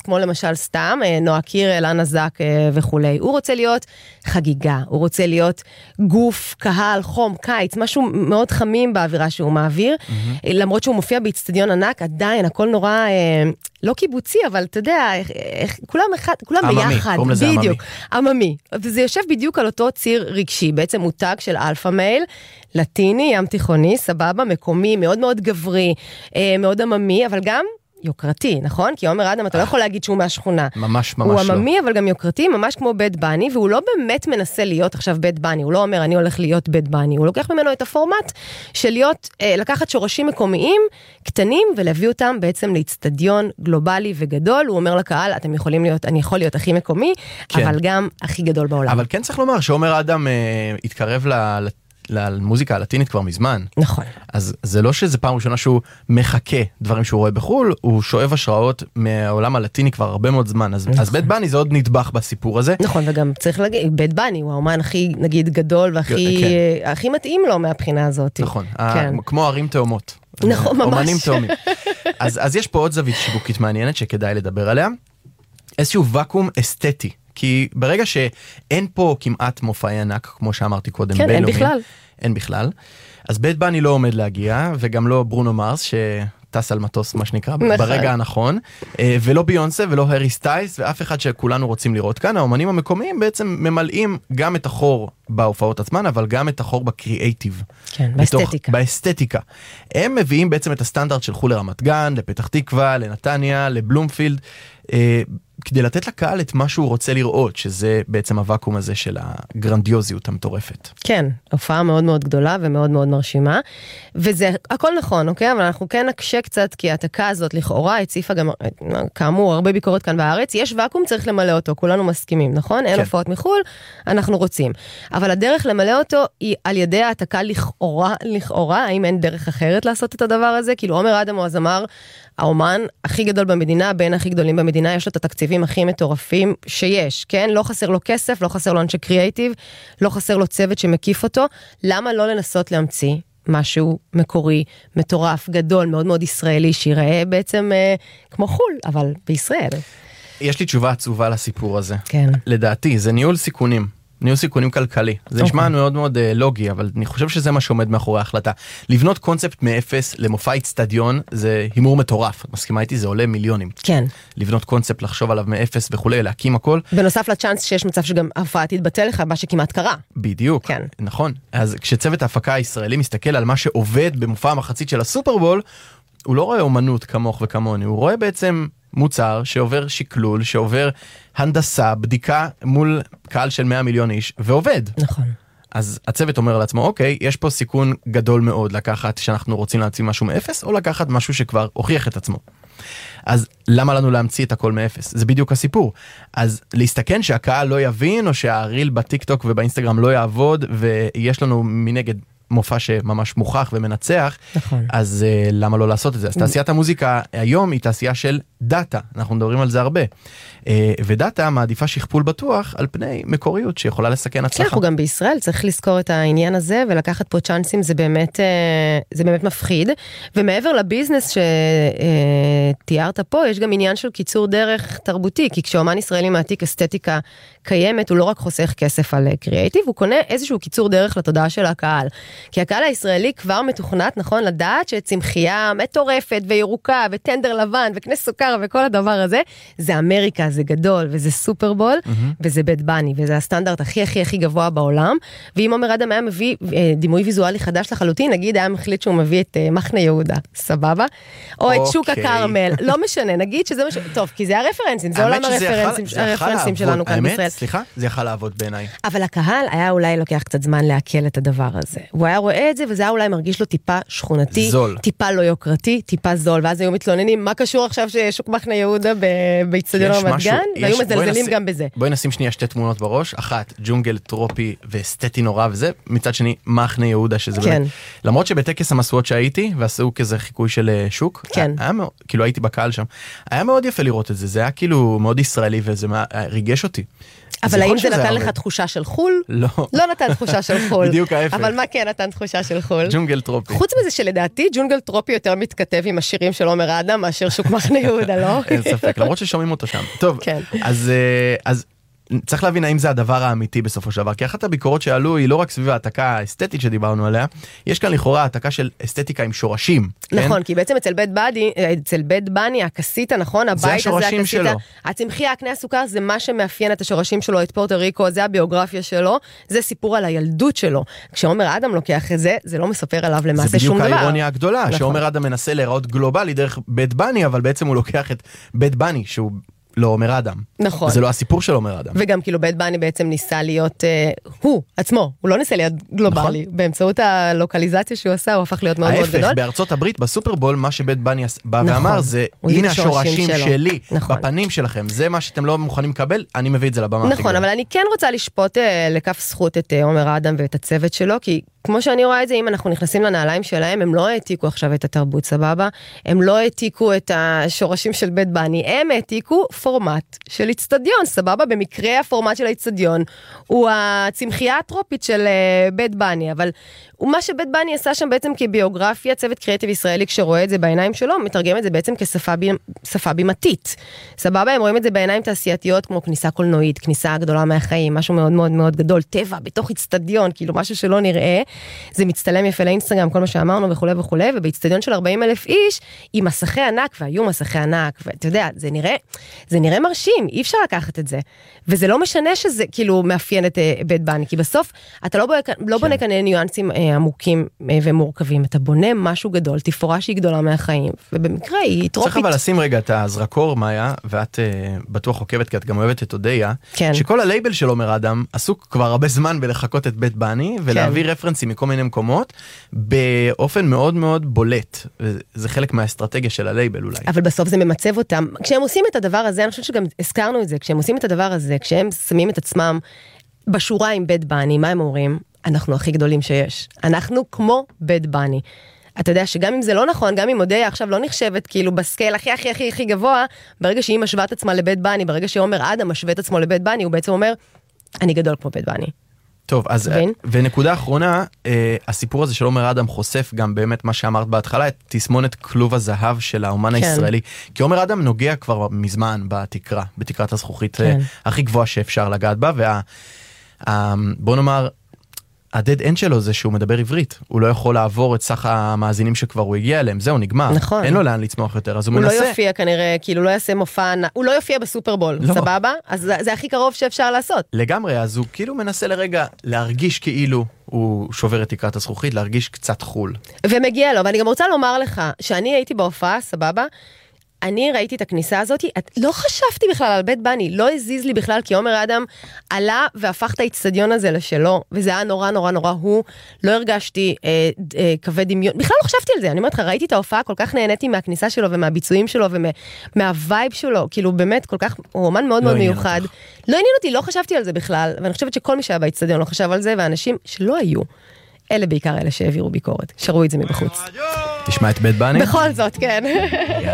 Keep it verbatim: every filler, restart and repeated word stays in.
כמו למשל סתם, נועה קירל, אלנה זק וכולי. הוא רוצה להיות חגיגה, הוא רוצה להיות גוף, קהל, חום, קיץ, משהו מאוד חמים באווירה שהוא מעביר, mm-hmm. למרות שהוא מופיע באצטדיון ענק, עדיין הכל נורא, אה, לא קיבוצי, אבל אתה יודע, אה, כולם, אחד, כולם עממי, ביחד, בדיוק, עממי. וזה יושב בדיוק על אותו ציר רגשי, בעצם מותג של אלפא מייל, לטיני, ים תיכוני, סבבה, מקומי, מאוד מאוד גברי, אה, מאוד עממי, אבל גם יוקרתי, נכון? כי עומר אדם, אתה לא יכול להגיד שהוא מהשכונה. ממש, ממש לא. הוא עממי, אבל גם יוקרתי, ממש כמו בית בני, והוא לא באמת מנסה להיות עכשיו בית בני, הוא לא אומר, אני הולך להיות בית בני, הוא לוקח ממנו את הפורמט של להיות, לקחת שורשים מקומיים, קטנים, ולהביא אותם בעצם לאצטדיון גלובלי וגדול, הוא אומר לקהל, אתם יכולים להיות, אני יכול להיות הכי מקומי, כן. אבל גם הכי גדול בעולם. אבל כן צריך לומר, שעומר אדם אה, התקרב ל... למוזיקה הלטינית כבר מזמן. נכון. אז זה לא שזה פעם ראשונה שהוא מחכה דברים שהוא רואה בחול, הוא שואב השראות מהעולם הלטיני כבר הרבה מאוד זמן. אז, נכון. אז בית בני זה עוד נדבך בסיפור הזה. נכון, וגם צריך להגיד, בית בני הוא האומן הכי, נגיד, גדול והכי כן. הכי מתאים לו מהבחינה הזאת. נכון, כן. ה- כמו ערים תאומות. נכון, ממש. אומנים תאומים. אז, אז יש פה עוד זווית שיווקית מעניינת שכדאי לדבר עליה. איזשהו ואקום אסתטי. כי ברגע שאין פה כמעט מופעי ענק, כמו שאמרתי קודם, כן, אין בכלל. אין בכלל. אז בית בני לא עומד להגיע, וגם לא ברונו מרס, שטס על מטוס, מה שנקרא, ברגע הנכון, ולא ביונסה ולא הרי סטייס, ואף אחד שכולנו רוצים לראות כאן. האומנים המקומיים בעצם ממלאים גם את החור בהופעות עצמן, אבל גם את החור בקריאייטיב. כן, באסתטיקה. באסתטיקה. הם מביאים בעצם את הסטנדרט של חול לרמת גן, לפתח תקווה, לנתניה, לבלומפילד, כדי לתת לקהל את מה שהוא רוצה לראות, שזה בעצם הוואקום הזה של הגרנדיוזיות המטורפת. כן, הופעה מאוד מאוד גדולה ומאוד מאוד מרשימה, וזה הכל נכון, אוקיי? אבל אנחנו כן נקשה קצת, כי התקה הזאת לכאורה הציפה גם, כאמור, הרבה ביקורת כאן בארץ, יש ואקום, צריך למלא אותו, כולנו מסכימים, נכון? אין הופעות מחול, אנחנו רוצים. אבל הדרך למלא אותו היא על ידי התקה לכאורה, לכאורה, האם אין דרך אחרת לעשות את הדבר הזה? כאילו עומר אדם הוא הזמר, האומן הכי גדול במדינה, בין הכי גדולים במדינה, יש לו את התקציבים הכי מטורפים שיש, כן? לא חסר לו כסף, לא חסר לו אנשי קריאייטיב, לא חסר לו צוות שמקיף אותו. למה לא לנסות להמציא משהו מקורי, מטורף, גדול, מאוד מאוד ישראלי, שיראה בעצם אה, כמו חול, אבל בישראל. יש לי תשובה עצובה לסיפור הזה. כן. לדעתי, זה ניהול סיכונים. ניהול סיכונים כלכלי. זה okay. נשמע מאוד מאוד uh, לוגי, אבל אני חושב שזה מה שעומד מאחורי ההחלטה. לבנות קונספט מאפס למופע אצטדיון, זה הימור מטורף. את מסכימה איתי? זה עולה מיליונים. כן. לבנות קונספט, לחשוב עליו מאפס וכולי, להקים הכל. בנוסף לצ'אנס שיש מצב שגם ההופעה תתבטל לך, מה שכמעט קרה. בדיוק. כן. נכון. אז כשצוות ההפקה הישראלי מסתכל על מה שעובד במופע המחצית של הסופרבול, הוא לא רואה אומנות כמוך וכמוני, הוא רואה בעצם מוצר שעובר שקלול, שעובר הנדסה, בדיקה מול קהל של מאה מיליון איש, ועובד. נכון. אז הצוות אומר לעצמו, אוקיי, יש פה סיכון גדול מאוד לקחת שאנחנו רוצים להמציא משהו מאפס, או לקחת משהו שכבר הוכיח את עצמו. אז למה לנו להמציא את הכל מאפס? זה בדיוק הסיפור. אז להסתכן שהקהל לא יבין, או שהריל בטיק-טוק ובאינסטגרם לא יעבוד, ויש לנו מנגד מופע שממש מוכח ומנצח, נכון. אז uh, למה לא לעשות את זה? אז תעשיית המוזיקה היום היא תעשייה של דאטה, אנחנו מדברים על זה הרבה. Uh, ודאטה מעדיפה שכפול בטוח על פני מקוריות שיכולה לסכן הצלחה. כן, גם בישראל צריך לזכור את העניין הזה, ולקחת פה צ'אנסים זה באמת, uh, זה באמת מפחיד, ומעבר לביזנס שתיארת uh, פה, יש גם עניין של קיצור דרך תרבותי, כי כשאומן ישראלי מעתיק אסתטיקה קיימת, הוא לא רק חוסך כסף על קריאייטיב, הוא קונה איזשהו קיצור דרך לתודעה של הקהל. כי הקהל הישראלי כבר מתוכנת, נכון, לדעת שצמחייה מטורפת וירוקה וטנדר לבן וכנס סוכר וכל הדבר הזה, זה אמריקה, זה גדול וזה סופרבול, mm-hmm. וזה בית בני, וזה הסטנדרט הכי הכי הכי גבוה בעולם. ואם עומר אדם היה מביא דימוי ויזואלי חדש לחלוטין, נגיד היה מחליט שהוא מביא את מחנה יהודה, סבבה? או okay. את שוק הקרמל, לא משנה, נגיד שזה משהו, טוב, כי זה הרפרנסים, זה עולם הרפרנסים, הרפרנסים שלנו כאן בישראל. סליחה, זה יכול לעבוד בעיניי. אבל הקהל היה אולי לוקח קצת זמן להקל את הדבר הזה. הוא היה רואה את זה, וזה היה אולי מרגיש לו טיפה שכונתי, זול. טיפה לא יוקרתי, טיפה זול, ואז היו מתלוננים, מה קשור עכשיו ששוק מחנה יהודה באצטדיון רמת גן? והיו מזלזלים גם בזה. בואי נשים שנייה שתי תמונות בראש, אחת, ג'ונגל טרופי ואסתטי נורא וזה, מצד שני, מחנה יהודה, שזה כן. באמת, למרות שבטקס המסוות שהייתי, ועשו כזה חיקוי של שוק, כן. היה, היה, כאילו הייתי בקהל שם, היה מאוד יפה לראות את זה, זה היה כאילו מאוד ישראלי, וזה ריגש אותי. אבל האם זה נתן לך תחושה של חול? לא. לא נתן תחושה של חול. בדיוק ההפך. אבל מה כן נתן תחושה של חול? ג'ונגל טרופי. חוץ מזה שלדעתי ג'ונגל טרופי יותר מתכתב עם השירים של עומר אדם מאשר שוק מחנה יהודה, לא? אין ספק, למרות ששומעים אותו שם. טוב, אז, אז צריך להבין האם זה הדבר האמיתי בסופו של דבר, כי אחת הביקורות שעלו היא לא רק סביב העתקה האסתטית שדיברנו עליה, יש כאן לכאורה העתקה של אסתטיקה עם שורשים. נכון, כי בעצם אצל בית בני, אצל בית בני, הקסיטה, נכון? הבית הזה, הקסיטה, הצמחייה, הקנה הסוכר, זה מה שמאפיין את השורשים שלו, את פורטו ריקו, זה הביוגרפיה שלו, זה סיפור על הילדות שלו. כשעומר אדם לוקח את זה, זה לא מספר עליו למעשה שום דבר. זה בדיוק האירוניה הגדולה, שעומר אדם מנסה להיראות גלובלי דרך בית בני, אבל בעצם הוא לוקח את בית בני, שהוא לא עומר אדם. נכון. זה לא הסיפור של עומר אדם. וגם כאילו בית בני בעצם ניסה להיות, אה, הוא עצמו, הוא לא ניסה להיות גלובלי. נכון. באמצעות הלוקליזציה שהוא עשה, הוא הפך להיות מאוד מאוד גדול. ההפך, בארצות הברית, בסופרבול, מה שבית בני בא נכון. ואמר, זה הנה השורשים שלי, נכון. בפנים שלכם. זה מה שאתם לא מוכנים לקבל, אני מביא את זה לבמה. נכון, אבל אני כן רוצה לשפוט אה, לכף זכות את אה, עומר אדם ואת הצוות שלו, כי כמו שאני רואה את זה, אם אנחנו נכנסים לנעליים שלהם, הם לא העתיקו עכשיו את התרבות, סבבה? הם לא העתיקו את השורשים של בית בני, הם העתיקו פורמט של אצטדיון, סבבה? במקרה הפורמט של האצטדיון הוא הצמחייה הטרופית של בית בני, אבל מה שבית בני עשה שם בעצם כביוגרפיה, צוות קריאטיב ישראלי כשרואה את זה בעיניים שלו, מתרגם את זה בעצם כשפה בימתית. סבבה? הם רואים את זה בעיניים תעשייתיות כמו כניסה קולנועית, כניסה גדולה מהחיים, משהו מאוד מאוד מאוד גדול, טבע בתוך אצטדיון, כאילו משהו שלא נראה. זה מצטלם יפה לאינסטגרם, כל מה שאמרנו וכו' וכו', ובאצטדיון של ארבעים אלף איש, עם מסכי ענק, והיו מסכי ענק, ואתה יודע, זה נראה, זה נראה מרשים, אי אפשר לקחת את זה. וזה לא משנה שזה כאילו מאפיין את בית בני, כי בסוף אתה לא בונה, לא בונה כאן ניואנסים עמוקים ומורכבים, אתה בונה משהו גדול, תפאורה שהיא גדולה מהחיים, ובמקרה היא טרופית. צריך אבל לשים רגע את הזרקור, מאיה, ואת בטוח עוקבת, כי את גם אוהבת את אודיה, כן. שכל הלייבל של עומר אדם עסוק כבר הרבה זמן בלחקות את בית בני, ולהביא רפרנסים מכל מיני מקומות, באופן מאוד מאוד בולט. זה חלק מהאסטרטגיה של הלייבל אולי. אבל בסוף זה ממצב אותם. כשהם עושים את הדבר הזה, אני חושבת שגם הזכרנו את זה, כשהם עושים את הדבר הזה, כשהם שמים את עצמם בשורה עם בית בני, מה הם אומרים? אנחנו הכי גדולים שיש. אנחנו כמו בית בני. אתה יודע שגם אם זה לא נכון, גם אם אודיה עכשיו לא נחשבת כאילו בסקייל הכי הכי הכי הכי גבוה, ברגע שהיא משווה את עצמה לבית בני, ברגע שעומר אדם משווה את עצמו לבית בני, הוא בעצם אומר, אני גדול כמו בית בני. טוב, אז, ונקודה אחרונה, אה, הסיפור הזה של עומר אדם חושף גם באמת מה שאמרת בהתחלה, את תסמונת כלוב הזהב של האומן כן. הישראלי, כי עומר אדם נוגע כבר מזמן בתקרה, בתקרת הזכוכית כן. הכי גבוהה שאפשר לגעת בה, וה, ה, בוא נאמר, הדד אנד שלו זה שהוא מדבר עברית, הוא לא יכול לעבור את סך המאזינים שכבר הוא הגיע אליהם, זהו נגמר, נכון. אין לו לאן לצמוח יותר, אז הוא, הוא מנסה. הוא לא יופיע כנראה, כאילו לא יעשה מופע, הוא לא יופיע בסופרבול, לא. סבבה? אז זה, זה הכי קרוב שאפשר לעשות. לגמרי, אז הוא כאילו מנסה לרגע להרגיש כאילו הוא שובר את תקרת הזכוכית, להרגיש קצת חול. ומגיע לו, ואני גם רוצה לומר לך, שאני הייתי בהופעה, סבבה? אני ראיתי את הכניסה הזאת, לא חשבתי בכלל על בית בני, לא הזיז לי בכלל, כי עומר אדם עלה והפך את האצטדיון הזה לשלו, וזה היה נורא נורא נורא הוא, לא הרגשתי אה, אה, כבד דמיון, בכלל לא חשבתי על זה, אני אומרת לך, ראיתי את ההופעה, כל כך נהניתי מהכניסה שלו, ומהביצועים שלו, ומהווייב שלו, כאילו באמת כל כך, הוא אומן מאוד מאוד מיוחד, לא עניין אותי, לא חשבתי על זה בכלל, ואני חושבת שכל מי שהיה באצטדיון לא חשב על זה, ואנשים שלא היו, אלה בעיקר אלה שהעבירו ביקורת, שראו את זה מבחוץ. תשמע את בית בני? בכל זאת, כן.